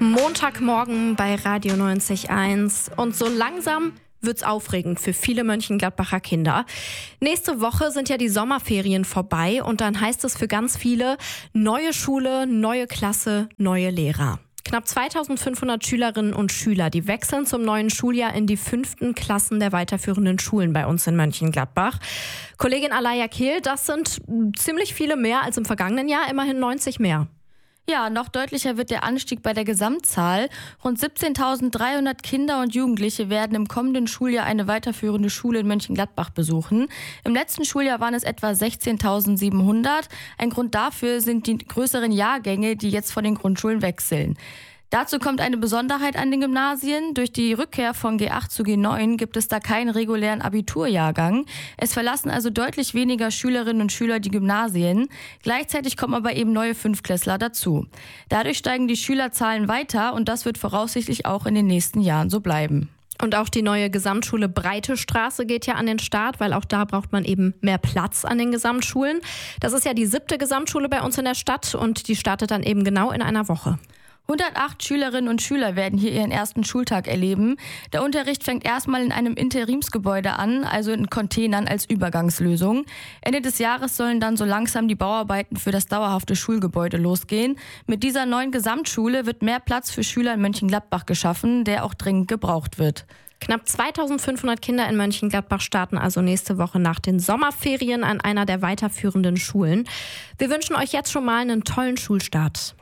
Montagmorgen bei Radio 90.1 und so langsam wird's aufregend für viele Mönchengladbacher Kinder. Nächste Woche sind ja die Sommerferien vorbei und dann heißt es für ganz viele neue Schule, neue Klasse, neue Lehrer. Knapp 2500 Schülerinnen und Schüler, die wechseln zum neuen Schuljahr in die 5. Klassen der weiterführenden Schulen bei uns in Mönchengladbach. Kollegin Alaya Kehl, das sind ziemlich viele mehr als im vergangenen Jahr, immerhin 90 mehr. Ja, noch deutlicher wird der Anstieg bei der Gesamtzahl. Rund 17.300 Kinder und Jugendliche werden im kommenden Schuljahr eine weiterführende Schule in Mönchengladbach besuchen. Im letzten Schuljahr waren es etwa 16.700. Ein Grund dafür sind die größeren Jahrgänge, die jetzt von den Grundschulen wechseln. Dazu kommt eine Besonderheit an den Gymnasien. Durch die Rückkehr von G8 zu G9 gibt es da keinen regulären Abiturjahrgang. Es verlassen also deutlich weniger Schülerinnen und Schüler die Gymnasien. Gleichzeitig kommen aber eben neue Fünftklässler dazu. Dadurch steigen die Schülerzahlen weiter und das wird voraussichtlich auch in den nächsten Jahren so bleiben. Und auch die neue Gesamtschule Breite Straße geht ja an den Start, weil auch da braucht man eben mehr Platz an den Gesamtschulen. Das ist ja die 7. Gesamtschule bei uns in der Stadt und die startet dann eben genau in einer Woche. 108 Schülerinnen und Schüler werden hier ihren ersten Schultag erleben. Der Unterricht fängt erstmal in einem Interimsgebäude an, also in Containern als Übergangslösung. Ende des Jahres sollen dann so langsam die Bauarbeiten für das dauerhafte Schulgebäude losgehen. Mit dieser neuen Gesamtschule wird mehr Platz für Schüler in Mönchengladbach geschaffen, der auch dringend gebraucht wird. Knapp 2500 Kinder in Mönchengladbach starten also nächste Woche nach den Sommerferien an einer der weiterführenden Schulen. Wir wünschen euch jetzt schon mal einen tollen Schulstart.